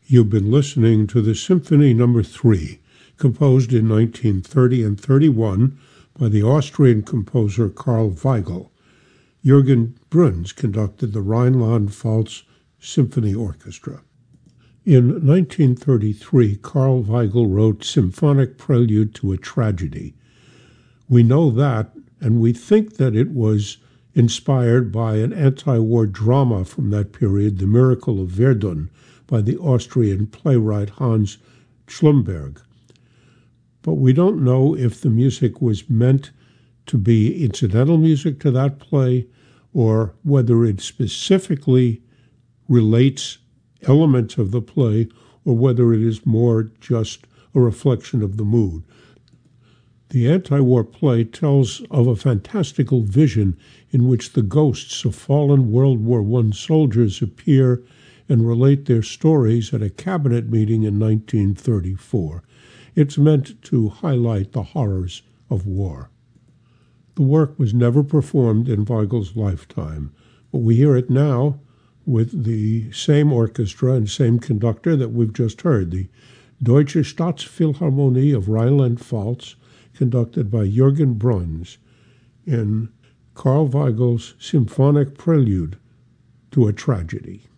You've been listening to the Symphony No. 3, composed in 1930 and 31 by the Austrian composer Karl Weigel. Jürgen Bruns conducted the Rhineland-Pfalz Symphony Orchestra. In 1933, Karl Weigel wrote Symphonic Prelude to a Tragedy. We know that, and we think that it was inspired by an anti-war drama from that period, The Miracle of Verdun, by the Austrian playwright Hans Schlumberg. But we don't know if the music was meant to be incidental music to that play or whether it specifically relates elements of the play or whether it is more just a reflection of the mood. The anti-war play tells of a fantastical vision in which the ghosts of fallen World War I soldiers appear and relate their stories at a cabinet meeting in 1934. It's meant to highlight the horrors of war. The work was never performed in Weigel's lifetime, but we hear it now with the same orchestra and same conductor that we've just heard, the Deutsche Staatsphilharmonie of Rhineland-Pfalz, conducted by Jürgen Bruns in Karl Weigel's Symphonic Prelude to a Tragedy.